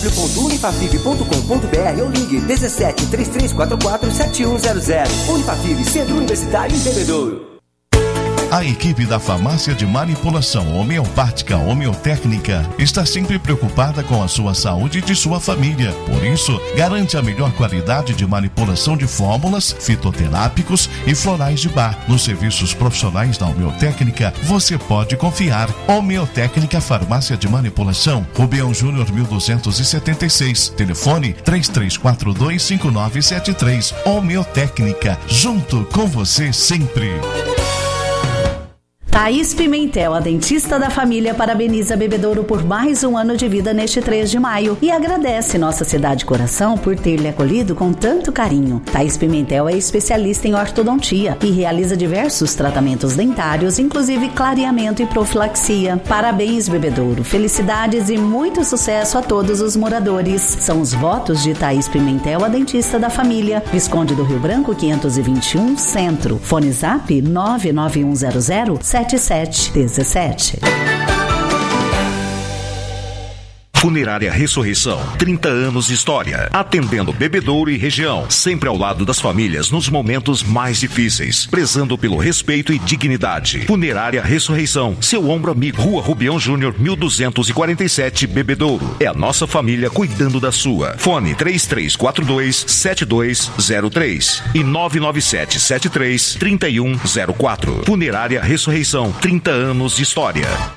www.unifafib.com.br ou ligue 17 3344 7100. Unifafib, Centro Universitário em Bebedouro. A equipe da Farmácia de Manipulação Homeopática Homeotécnica está sempre preocupada com a sua saúde e de sua família. Por isso, garante a melhor qualidade de manipulação de fórmulas, fitoterápicos e florais de bar. Nos serviços profissionais da Homeotécnica, você pode confiar. Homeotécnica Farmácia de Manipulação, Rubião Júnior 1276. Telefone 33425973. Homeotécnica, junto com você sempre. Thaís Pimentel, a dentista da família, parabeniza Bebedouro por mais um ano de vida neste 3 de maio e agradece nossa cidade coração por ter lhe acolhido com tanto carinho. Thaís Pimentel é especialista em ortodontia e realiza diversos tratamentos dentários, inclusive clareamento e profilaxia. Parabéns, Bebedouro, felicidades e muito sucesso a todos os moradores. São os votos de Thaís Pimentel, a dentista da família, Visconde do Rio Branco 521, Centro. Fone Zap 99100 7717. Funerária Ressurreição, 30 anos de história, atendendo Bebedouro e região, sempre ao lado das famílias nos momentos mais difíceis, prezando pelo respeito e dignidade. Funerária Ressurreição, seu ombro amigo, Rua Rubião Júnior 1247, Bebedouro. É a nossa família cuidando da sua. Fone 3342-7203 e 99773-3104. Funerária Ressurreição, 30 anos de história.